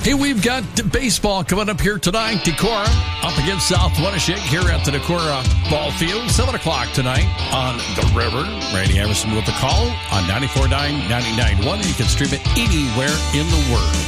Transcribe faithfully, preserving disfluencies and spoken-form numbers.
Hey, we've got baseball coming up here tonight. Decorah up against South Wenatchee here at the Decorah Ball Field. seven o'clock tonight on The River. Randy Emerson with the call on ninety-four point nine, ninety-nine point one. You can stream it anywhere in the world.